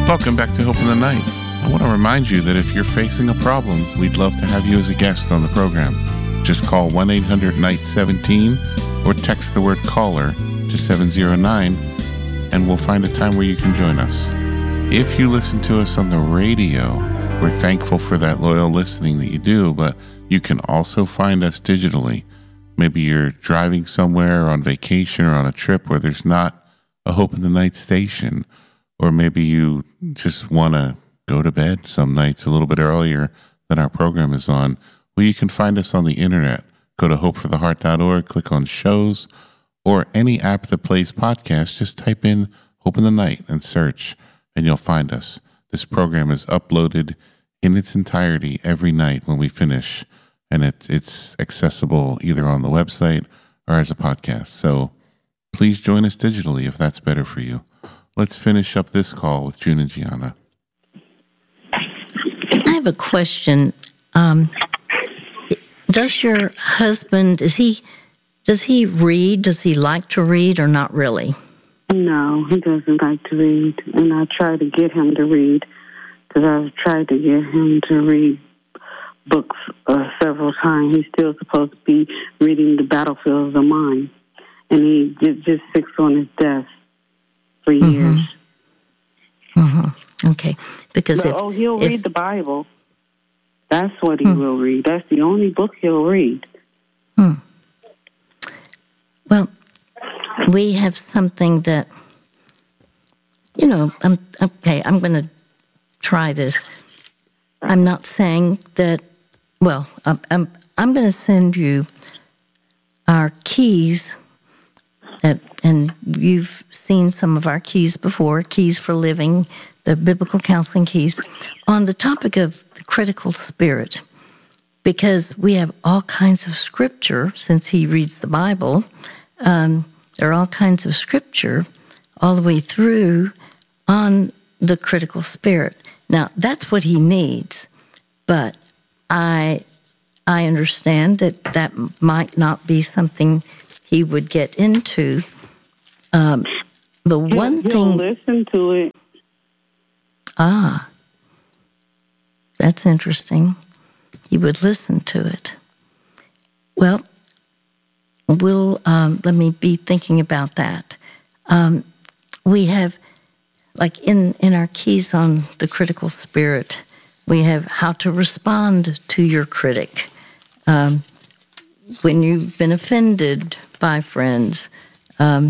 Welcome back to Hope in the Night. I want to remind you that if you're facing a problem, we'd love to have you as a guest on the program. Just call 1-800-NIGHT-17 or text the word caller to 709 and we'll find a time where you can join us. If you listen to us on the radio, we're thankful for that loyal listening that you do, but you can also find us digitally. Maybe you're driving somewhere or on vacation or on a trip where there's not a Hope in the Night station, or maybe you just want to go to bed some nights a little bit earlier than our program is on. Well, you can find us on the internet. Go to hopefortheheart.org, click on shows, or any app that plays podcasts. Just type in Hope in the Night and search, and you'll find us. This program is uploaded in its entirety every night when we finish, and it's accessible either on the website or as a podcast. So please join us digitally if that's better for you. Let's finish up this call with June and Gianna. I have a question. Does your husband, does he read? Does he like to read or not really? No, he doesn't like to read. And I try to get him to read because I've tried to get him to read books several times. He's still supposed to be reading The Battlefield of the Mind. And he just sits on his desk for years. Okay. Because he'll read the Bible. That's what he will read. That's the only book he'll read. Well, we have something that, I'm going to try this. I'm not saying that, I'm going to send you our keys. And you've seen some of our keys before, Keys for Living, the biblical counseling keys, on the topic of the critical spirit, because we have all kinds of scripture, since he reads the Bible, there are all kinds of scripture all the way through on the critical spirit. Now, that's what he needs, but I understand that might not be something he would get into. He'll listen to it. That's interesting. He would listen to it. Well, let me be thinking about that. We have, like in our keys on the critical spirit, we have how to respond to your critic. When you've been offended by friends, how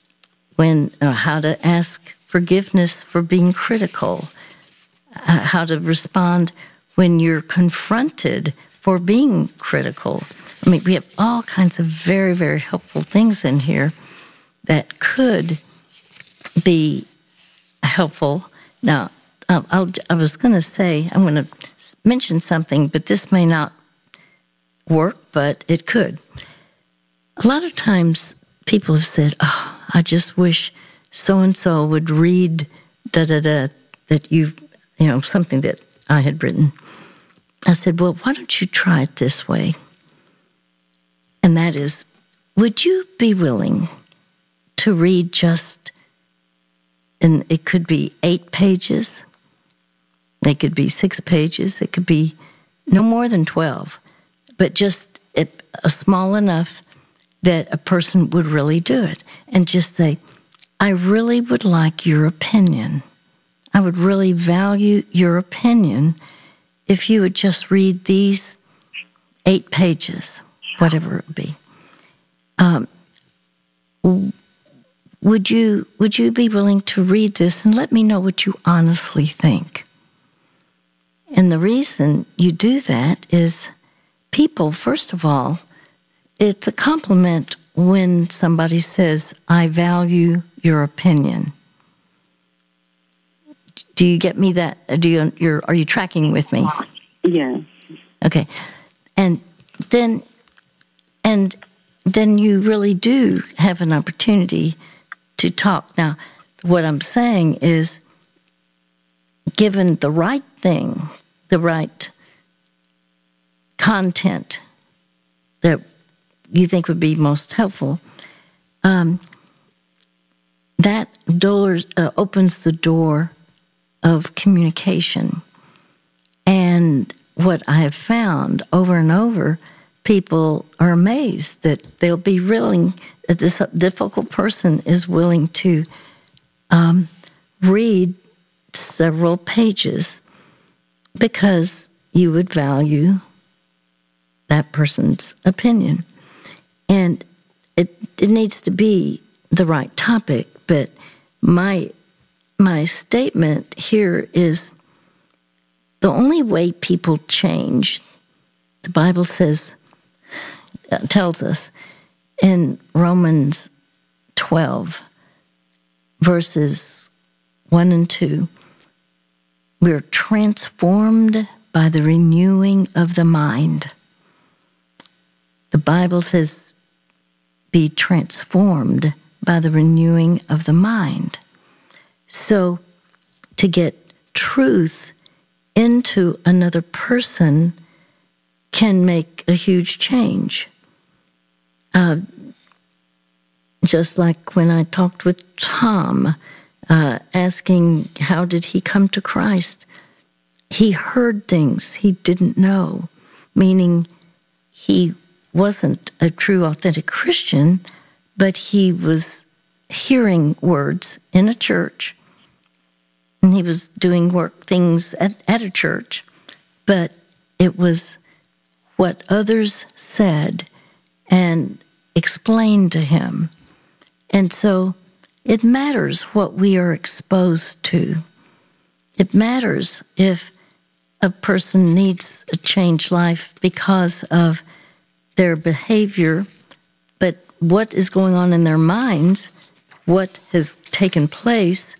to ask forgiveness for being critical, how to respond when you're confronted for being critical. I mean, we have all kinds of very, very helpful things in here that could be helpful. Now, I was going to say, I'm going to mention something, but this may not work, but it could. A lot of times people have said, I just wish so-and-so would read da-da-da, that something that I had written. I said, well, why don't you try it this way? And that is, would you be willing to read and it could be 8 pages, it could be 6 pages, it could be no more than 12, but just a small enough that a person would really do it and just say, I really would like your opinion. I would really value your opinion if you would just read these 8 pages, whatever it would be. Would you be willing to read this and let me know what you honestly think? And the reason you do that is people, first of all, it's a compliment when somebody says, I value your opinion. Do you get me that? Are you tracking with me? Yeah. Okay. And then you really do have an opportunity to talk. Now, what I'm saying is, given the right thing, the right content that you think would be most helpful, that door opens the door of communication. And what I have found over and over, people are amazed that they'll be willing, that this difficult person is willing to read several pages because you would value that person's opinion. And it needs to be the right topic, but my statement here is the only way people change, the Bible tells us in Romans 12, verses 1 and 2, we're transformed by the renewing of the mind. The Bible says, be transformed by the renewing of the mind. So to get truth into another person can make a huge change. Just like when I talked with Tom, asking how did he come to Christ, he heard things he didn't know, meaning he wasn't a true, authentic Christian, but he was hearing words in a church, and he was doing things at a church, but it was what others said and explained to him. And so it matters what we are exposed to. It matters if a person needs a changed life because of their behavior, but what is going on in their minds, what has taken place,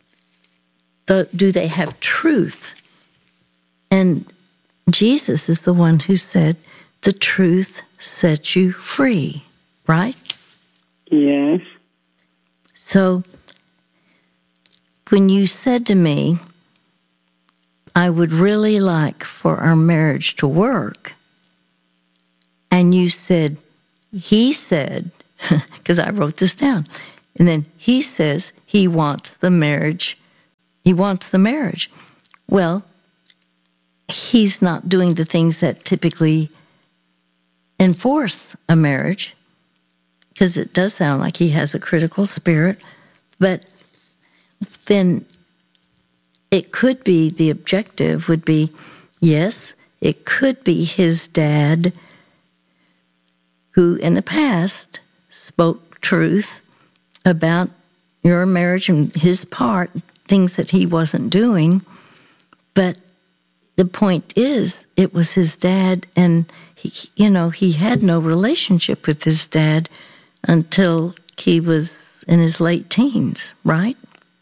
do they have truth? And Jesus is the one who said, the truth sets you free, right? Yes. So when you said to me, I would really like for our marriage to work, and you said, he said, because I wrote this down, and then he says he wants the marriage. He wants the marriage. Well, he's not doing the things that typically enforce a marriage, because it does sound like he has a critical spirit, but then it could be, the objective would be, yes, it could be his dad who in the past spoke truth about your marriage and his part, things that he wasn't doing. But the point is, it was his dad, and he had no relationship with his dad until he was in his late teens, right?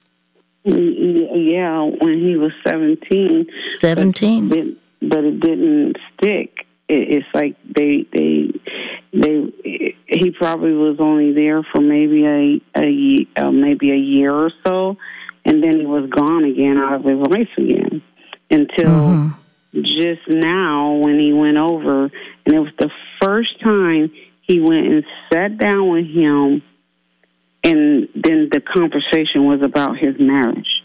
Yeah, when he was 17. 17. But it didn't stick. It's like he probably was only there for maybe a year or so, and then he was gone again, out of his life again, until just now when he went over, and it was the first time he went and sat down with him, and then the conversation was about his marriage.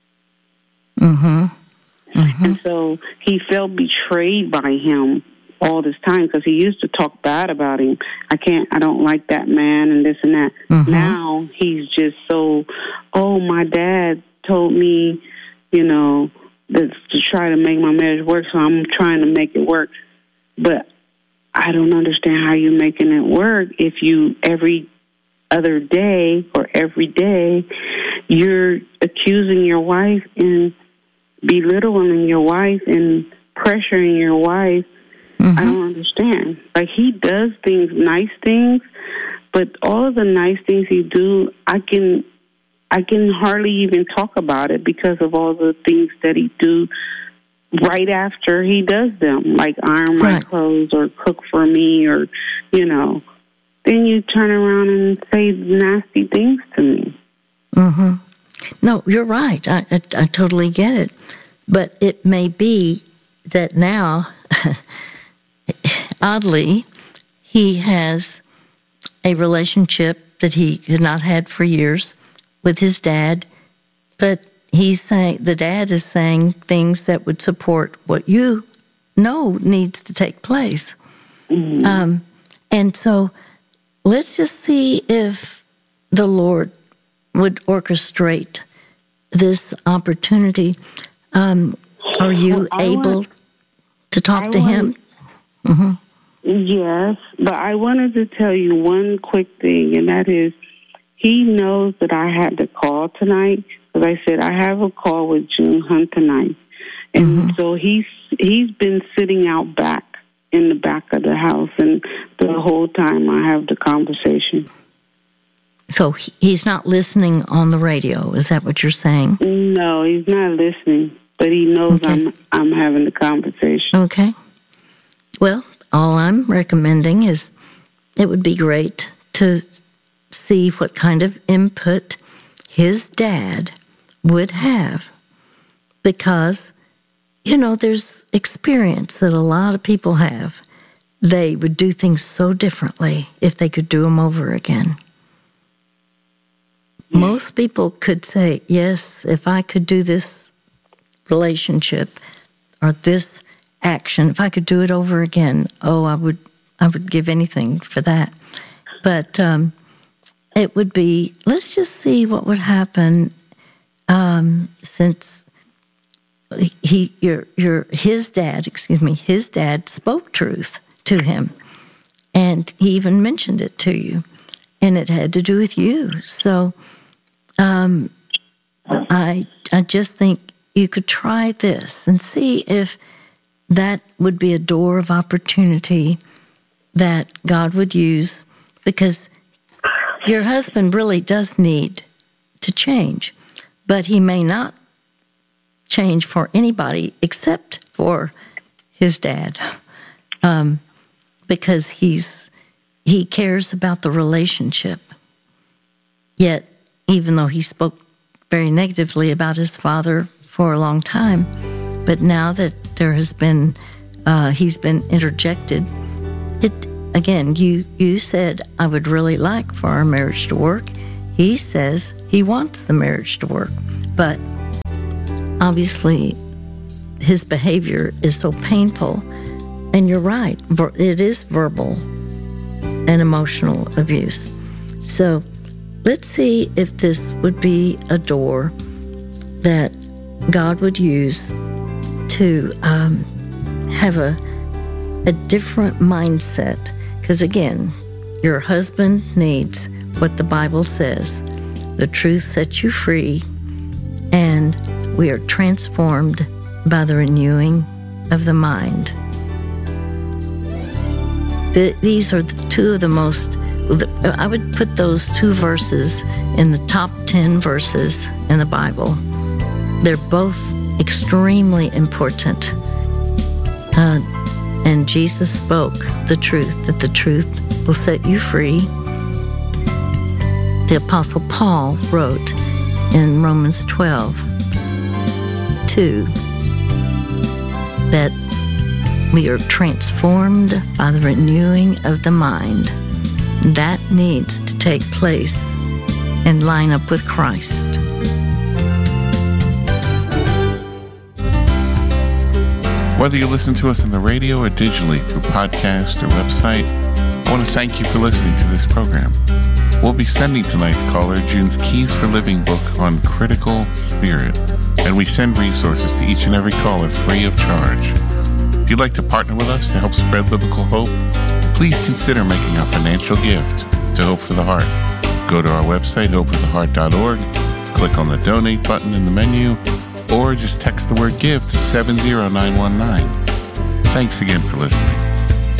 And so he felt betrayed by him all this time, because he used to talk bad about him. I don't like that man and this and that. Now he's just so, my dad told me, that to try to make my marriage work, so I'm trying to make it work. But I don't understand how you're making it work if you every other day or every day you're accusing your wife and belittling your wife and pressuring your wife. I don't understand. Like, he does nice things, but all of the nice things he do, I can hardly even talk about it because of all the things that he do right after he does them, like iron my clothes or cook for me, or then you turn around and say nasty things to me. No, you're right. I totally get it. But it may be that now, oddly, he has a relationship that he had not had for years with his dad, but he's saying, the dad is saying things that would support what you know needs to take place. Mm-hmm. And so let's just see if the Lord would orchestrate this opportunity. Are you able to talk to him? Mm-hmm. Yes, but I wanted to tell you one quick thing, and that is he knows that I had to call tonight. As I said, I have a call with June Hunt tonight. And so he's been sitting out back in the back of the house, and the whole time I have the conversation. So he's not listening on the radio, is that what you're saying? No, he's not listening, but he knows I'm having the conversation. Okay. Well, all I'm recommending is it would be great to see what kind of input his dad would have, because, there's experience that a lot of people have. They would do things so differently if they could do them over again. Most people could say, yes, if I could do this relationship or this action, if I could do it over again, I would give anything for that. But it would be, let's just see what would happen since his dad spoke truth to him, and he even mentioned it to you, and it had to do with you. So I just think you could try this and see if that would be a door of opportunity that God would use, because your husband really does need to change, but he may not change for anybody except for his dad, because he cares about the relationship. Yet, even though he spoke very negatively about his father for a long time, but now that there has been, he's been interjected, again, you said, I would really like for our marriage to work. He says he wants the marriage to work, but obviously his behavior is so painful. And you're right, it is verbal and emotional abuse. So let's see if this would be a door that God would use to have a different mindset. Because again, your husband needs what the Bible says. The truth sets you free, and we are transformed by the renewing of the mind. These are two of the most, I would put those two verses in the top 10 verses in the Bible. They're both extremely important. And Jesus spoke the truth, that the truth will set you free. The Apostle Paul wrote in Romans 12:2 that we are transformed by the renewing of the mind. That needs to take place and line up with Christ. Whether you listen to us on the radio or digitally through podcast or website, I want to thank you for listening to this program. We'll be sending tonight's caller June's Keys for Living book on critical spirit, and we send resources to each and every caller free of charge. If you'd like to partner with us to help spread biblical hope, please consider making a financial gift to Hope for the Heart. Go to our website, hopefortheheart.org, click on the donate button in the menu, or just text the word give to 70919. Thanks again for listening.